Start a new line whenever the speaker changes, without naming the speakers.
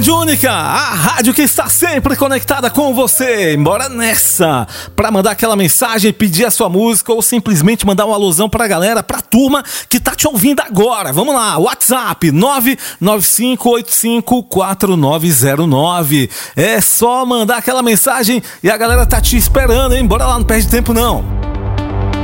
Rádio Única, a rádio que está sempre conectada com você. Bora nessa, pra mandar aquela mensagem, pedir a sua música ou simplesmente mandar uma alusão pra galera, pra turma que tá te ouvindo agora. Vamos lá, WhatsApp 995854909. É só mandar aquela mensagem e a galera tá te esperando, hein? Bora lá, não perde tempo não.